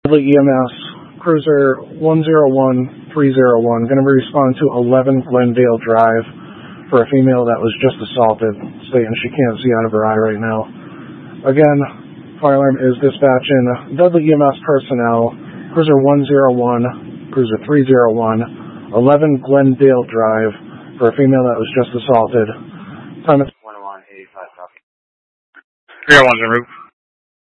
EMS, Cruiser 101301, going to respond to 11 Glendale Drive for a female that was just assaulted, stating she can't see out of her eye right now. Again, fire alarm is dispatching Dudley EMS personnel, Cruiser 101, Cruiser 301, 11 Glendale Drive for a female that was just assaulted. Time is 101, 85, copy. 301's en route.